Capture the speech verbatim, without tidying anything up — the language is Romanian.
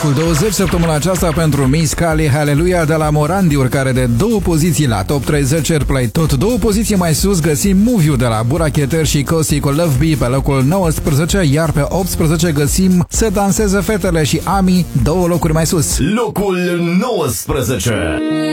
locul douăzeci săptămâna aceasta pentru Miss Cali Hallelujah de la Morandi, urcare de două poziții la Top treizeci Airplay. Tot două poziții mai sus găsim Move You de la Buracheter și Cosi cu Love Bee pe locul nouăsprezece, iar pe optsprezece găsim Să danseze fetele și Ami, două locuri mai sus. Locul nouăsprezece.